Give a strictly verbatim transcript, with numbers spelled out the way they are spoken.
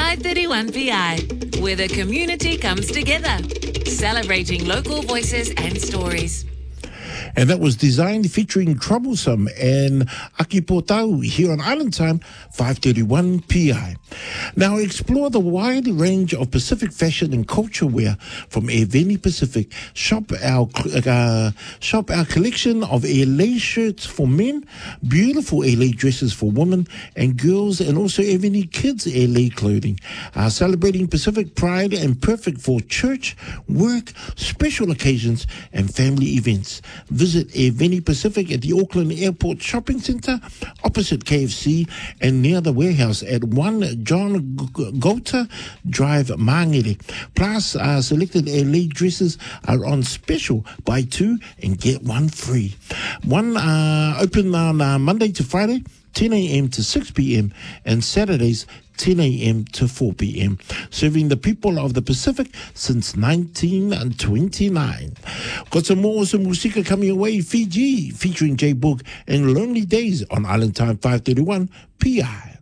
five thirty-one P I, where the community comes together, celebrating local voices and stories. And that was Designed featuring Troublesome and Aki Potau here on Island Time, five thirty-one P I. Now explore the wide range of Pacific fashion and culture wear from Eveni Pacific. Shop our uh, shop our collection of Elay shirts for men, beautiful Elay dresses for women and girls, and also Eveni Kids Elay clothing. Uh, celebrating Pacific pride and perfect for church, work, special occasions and family events. Visit Eveni Pacific at the Auckland Airport Shopping Centre, opposite K F C and near the warehouse at one John Gota Drive, Mangere. Plus, uh, selected Elay dresses are on special. Buy two and get one free. One uh, open on uh, Monday to Friday, ten a.m. to six p.m. and Saturdays, ten a.m. to four p.m. Serving the people of the Pacific since nineteen twenty-nine. Got some more awesome musika coming away. Fiji featuring J Book and Lonely Days on Island Time five thirty-one P I.